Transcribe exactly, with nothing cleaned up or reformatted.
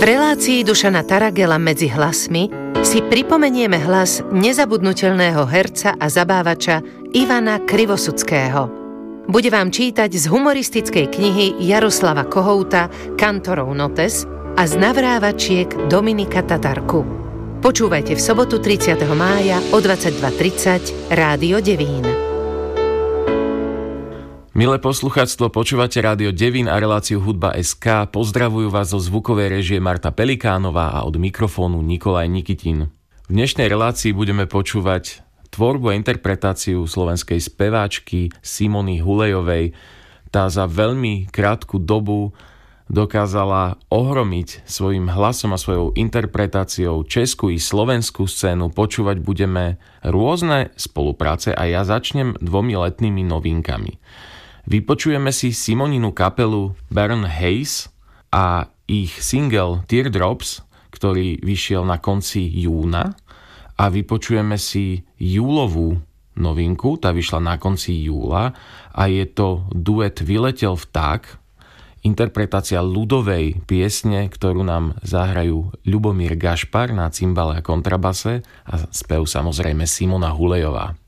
relácii Dušana Taragela Medzi hlasmi si pripomenieme hlas nezabudnutelného herca a zabávača Ivana Krivosudského. Bude vám čítať z humoristickej knihy Jaroslava Kohouta Kantorov notes a z navrávačiek Dominika Tatarku. Počúvajte v sobotu tridsiateho mája o dvadsaťdva tridsať Rádio Devín. Milé poslucháctvo, počúvate Rádio Devín a reláciu Hudba bodka es ká. Pozdravujú vás zo zvukovej réžie Marta Pelikánová a od mikrofónu Nikolaj Nikitin. V dnešnej relácii budeme počúvať tvorbu a interpretáciu slovenskej speváčky Simony Hulejovej. Tá za veľmi krátku dobu dokázala ohromiť svojim hlasom a svojou interpretáciou českú i slovenskú scénu. Počúvať budeme rôzne spolupráce a ja začnem dvomi letnými novinkami. Vypočujeme si Simoninu kapelu Burn Haze a ich single Teardrops, ktorý vyšiel na konci júna, a vypočujeme si júlovú novinku, tá vyšla na konci júla a je to duet Vyletel vták, interpretácia ľudovej piesne, ktorú nám zahrajú Ľubomír Gašpar na cimbale a kontrabase a spev samozrejme Simona Hulejová.